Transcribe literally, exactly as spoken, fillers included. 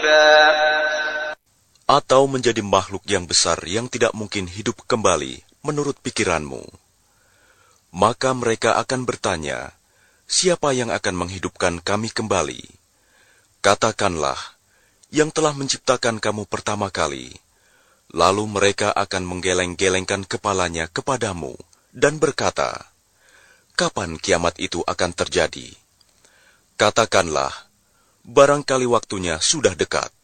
Atau menjadi makhluk yang besar yang tidak mungkin hidup kembali menurut pikiranmu. Maka mereka akan bertanya, siapa yang akan menghidupkan kami kembali? Katakanlah, yang telah menciptakan kamu pertama kali. Lalu mereka akan menggeleng-gelengkan kepalanya kepadamu dan berkata, kapan kiamat itu akan terjadi? Katakanlah, barangkali waktunya sudah dekat.